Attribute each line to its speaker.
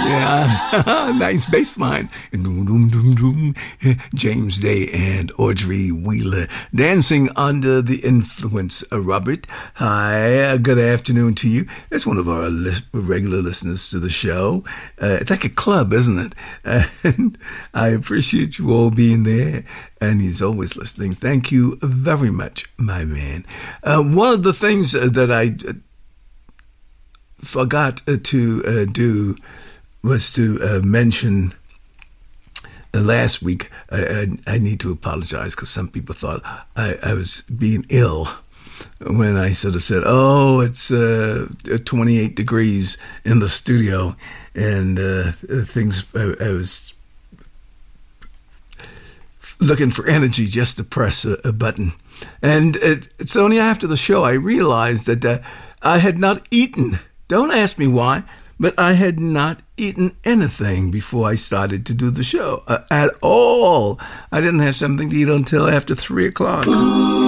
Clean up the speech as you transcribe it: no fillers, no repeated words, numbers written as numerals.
Speaker 1: Yeah, nice bass line. Doom, doom, doom, doom. James Day and Audrey Wheeler dancing under the influence. Robert, hi, good afternoon to you. That's one of our regular listeners to the show. It's like a club, isn't it? And I appreciate you all being there. And he's always listening. Thank you very much, my man. One of the things that I forgot to do was to mention last week. I need to apologize because some people thought I was being ill when I sort of said, oh, it's 28 degrees in the studio, and things, I was looking for energy just to press a button. And it's only after the show I realized that I had not eaten. Don't ask me why, but I had not eaten anything before I started to do the show at all. I didn't have something to eat until after 3 o'clock.